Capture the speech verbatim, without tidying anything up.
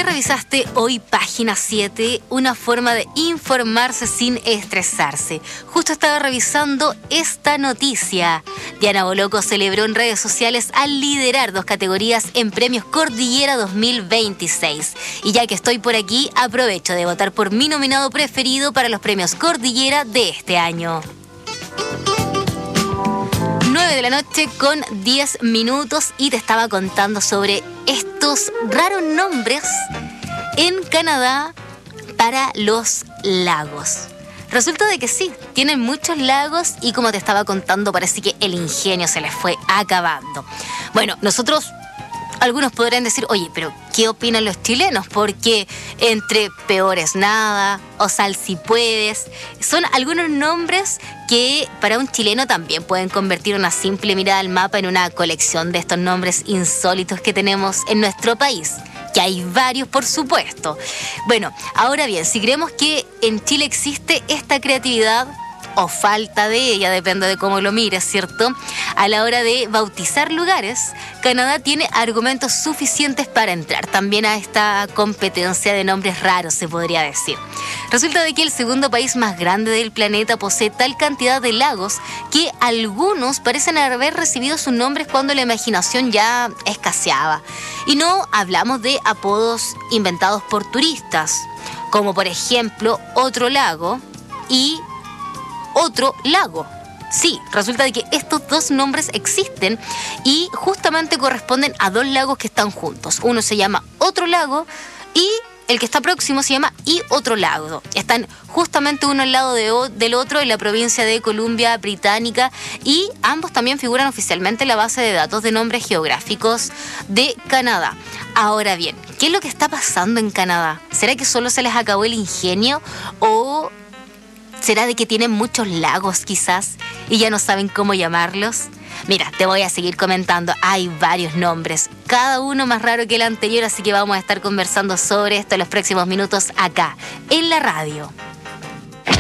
revisaste hoy Página siete? Una forma de informarse sin estresarse. Justo estaba revisando esta noticia. Diana Boloco celebró en redes sociales al liderar dos categorías en Premios Cordillera dos mil veintiséis. Y ya que estoy por aquí, aprovecho de votar por mi nominado preferido para los Premios Cordillera de este año. nueve de la noche con diez minutos y te estaba contando sobre estos raros nombres en Canadá para los lagos. Resulta de que sí, tienen muchos lagos y como te estaba contando parece que el ingenio se les fue acabando. Bueno, nosotros... Algunos podrán decir, oye, pero ¿qué opinan los chilenos? Porque entre peores nada, o sal si puedes, son algunos nombres que para un chileno también pueden convertir una simple mirada al mapa en una colección de estos nombres insólitos que tenemos en nuestro país. Que hay varios, por supuesto. Bueno, ahora bien, si creemos que en Chile existe esta creatividad, o falta de ella, depende de cómo lo mires, ¿cierto? A la hora de bautizar lugares, Canadá tiene argumentos suficientes para entrar también a esta competencia de nombres raros, se podría decir. Resulta de que el segundo país más grande del planeta posee tal cantidad de lagos que algunos parecen haber recibido sus nombres cuando la imaginación ya escaseaba. Y no hablamos de apodos inventados por turistas, como por ejemplo Otro Lago y Otro Lago. Sí, resulta de que estos dos nombres existen y justamente corresponden a dos lagos que están juntos. Uno se llama Otro Lago y el que está próximo se llama Y Otro Lago. Están justamente uno al lado de o- del otro en la provincia de Columbia Británica y ambos también figuran oficialmente en la base de datos de nombres geográficos de Canadá. Ahora bien, ¿qué es lo que está pasando en Canadá? ¿Será que solo se les acabó el ingenio o será de que tienen muchos lagos quizás y ya no saben cómo llamarlos? Mira, te voy a seguir comentando. Hay varios nombres, cada uno más raro que el anterior, así que vamos a estar conversando sobre esto en los próximos minutos acá, en la radio.